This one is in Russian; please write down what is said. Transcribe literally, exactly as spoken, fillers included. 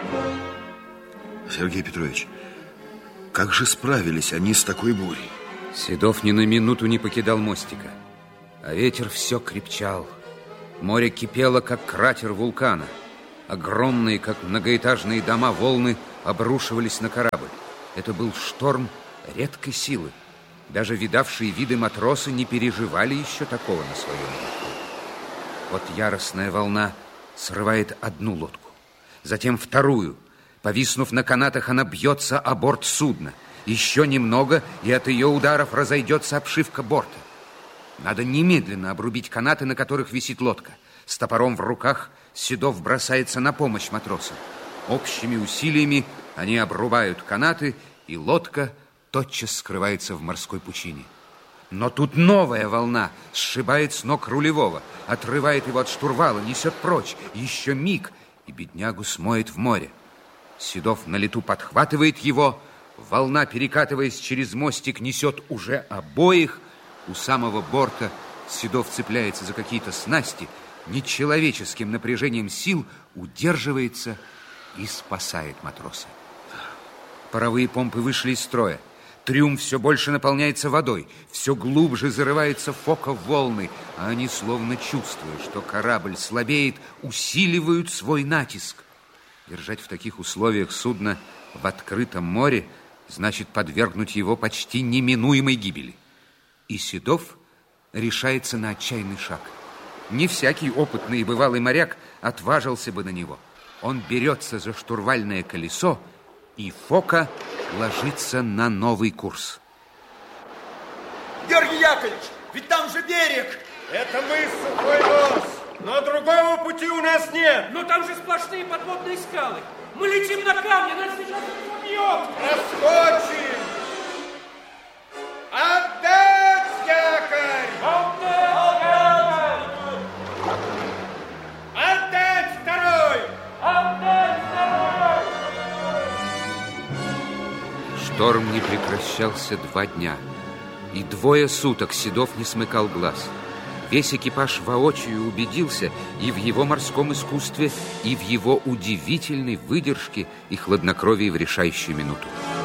Сергей Петрович, как же справились они с такой бурей? Седов ни на минуту не покидал мостика, а ветер все крепчал. Море кипело, как кратер вулкана. Огромные, как многоэтажные дома, волны обрушивались на корабль. Это был шторм редкой силы. Даже видавшие виды матросы не переживали еще такого на своем борту. Вот яростная волна срывает одну лодку, затем вторую. Повиснув на канатах, она бьется о борт судна. Еще немного, и от ее ударов разойдется обшивка борта. Надо немедленно обрубить канаты, на которых висит лодка. С топором в руках Седов бросается на помощь матросам. Общими усилиями они обрубают канаты, и лодка тотчас скрывается в морской пучине. Но тут новая волна сшибает с ног рулевого, отрывает его от штурвала, несет прочь. Еще миг, и беднягу смоет в море. Седов на лету подхватывает его. Волна, перекатываясь через мостик, несет уже обоих. У самого борта Седов цепляется за какие-то снасти, нечеловеческим напряжением сил удерживается и спасает матроса. Паровые помпы вышли из строя. Трюм все больше наполняется водой. Все глубже зарывается Фока в волны. А они, словно чувствуя, что корабль слабеет, усиливают свой натиск. Держать в таких условиях судно в открытом море значит подвергнуть его почти неминуемой гибели. И Седов решается на отчаянный шаг. Не всякий опытный и бывалый моряк отважился бы на него. Он берется за штурвальное колесо, и Фока ложится на новый курс. Георгий Яковлевич, ведь там же берег! Это мыс Сухой Нос, но другого пути у нас нет. Но там же сплошные подводные скалы. Мы летим на камни, нас сейчас убьет. Проскочим! Отдать якорь! Отдать якорь! Отдать второй! Отдать второй! Шторм не прекращался два дня, и двое суток Седов не смыкал глаз. Весь экипаж воочию убедился и в его морском искусстве, и в его удивительной выдержке и хладнокровии в решающую минуту.